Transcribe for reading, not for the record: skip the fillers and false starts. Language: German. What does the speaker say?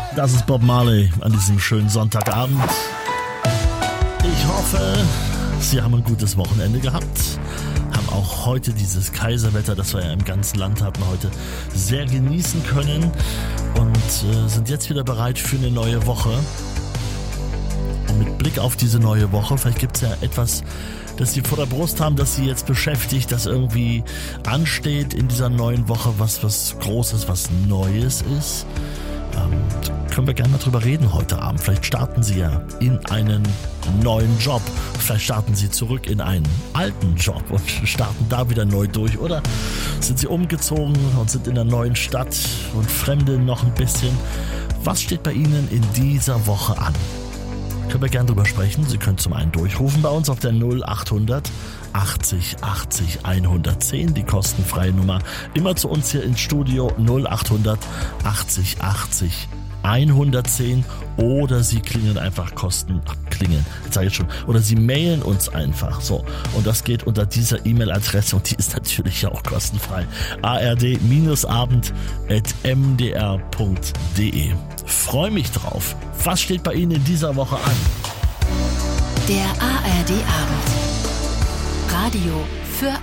Das ist Bob Marley an diesem schönen Sonntagabend. Ich hoffe, Sie haben ein gutes Wochenende gehabt. Haben auch heute dieses Kaiserwetter, das wir ja im ganzen Land hatten, heute sehr genießen können. Und sind jetzt wieder bereit für eine neue Woche. Und mit Blick auf diese neue Woche, vielleicht gibt es ja etwas, das Sie vor der Brust haben, das Sie jetzt beschäftigt, das irgendwie ansteht in dieser neuen Woche, was Großes, was Neues ist. Können wir gerne mal drüber reden heute Abend. Vielleicht starten Sie ja in einen neuen Job. Vielleicht starten Sie zurück in einen alten Job und starten da wieder neu durch. Oder sind Sie umgezogen und sind in einer neuen Stadt und fremdeln noch ein bisschen. Was steht bei Ihnen in dieser Woche an? Können wir gerne drüber sprechen. Sie können zum einen durchrufen bei uns auf der 0800 80 80 110, die kostenfreie Nummer. Immer zu uns hier ins Studio 0800 80 80 110 oder Sie klingeln einfach oder Sie mailen uns einfach so, und das geht unter dieser E-Mail-Adresse und die ist natürlich auch kostenfrei: ard-abend@mdr.de. Freue mich drauf. Was steht bei Ihnen in dieser Woche an? Der ARD Abend. Radio